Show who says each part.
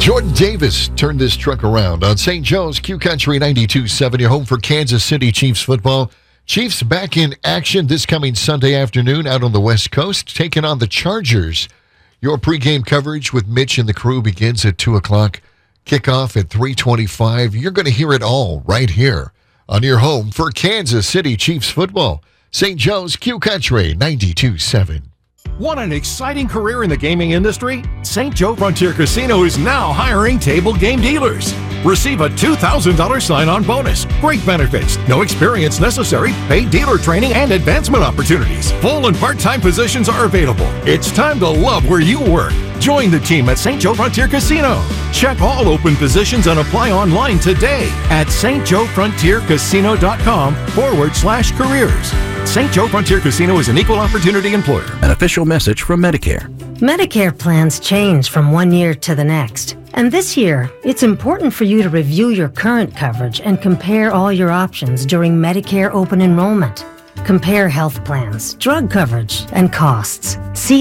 Speaker 1: Jordan Davis turned this truck around on St. Joe's Q Country 92.7, your home for Kansas City Chiefs football. Chiefs back in action this coming Sunday afternoon out on the West Coast, taking on the Chargers. Your pregame coverage with Mitch and the crew begins at 2 o'clock. Kickoff at 3:25. You're going to hear it all right here on your home for Kansas City Chiefs football. St. Joe's Q Country 92.7.
Speaker 2: Want an exciting career in the gaming industry? St. Joe Frontier Casino is now hiring table game dealers. Receive a $2,000 sign-on bonus. Great benefits, no experience necessary, paid dealer training, and advancement opportunities. Full and part-time positions are available. It's time to love where you work. Join the team at St. Joe Frontier Casino. Check all open positions and apply online today at stjoefrontiercasino.com/careers. St. Joe Frontier Casino is an equal opportunity employer.
Speaker 3: An official message from Medicare.
Speaker 4: Medicare plans change from one year to the next. And this year, it's important for you to review your current coverage and compare all your options during Medicare open enrollment. Compare health plans, drug coverage, and costs. See